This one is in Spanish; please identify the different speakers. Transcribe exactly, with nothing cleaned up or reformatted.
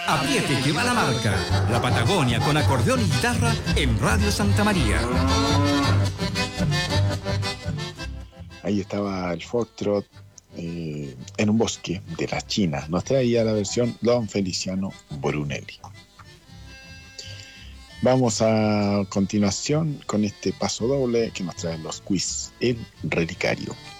Speaker 1: Apriete que va la marca. La Patagonia con acordeón y guitarra en Radio Santa María.
Speaker 2: Ahí estaba el Foxtrot eh, en un bosque de la China. Nos traía la versión Don Feliciano Brunelli. Vamos a continuación con este paso doble que nos traen los quiz, el relicario.